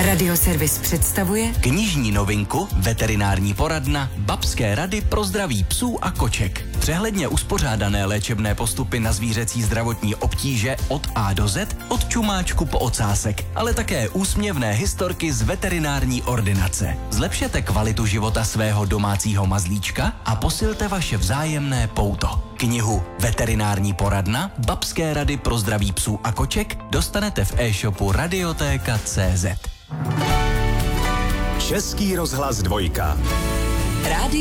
Radioservis představuje knižní novinku Veterinární poradna Babské rady pro zdraví psů a koček. Přehledně uspořádané léčebné postupy na zvířecí zdravotní obtíže od A do Z, od čumáčku po ocásek, ale také úsměvné historky z veterinární ordinace. Zlepšete kvalitu života svého domácího mazlíčka a posilte vaše vzájemné pouto. Knihu Veterinární poradna Babské rady pro zdraví psů a koček dostanete v e-shopu Radiotéka.cz. Český rozhlas 2. Rádio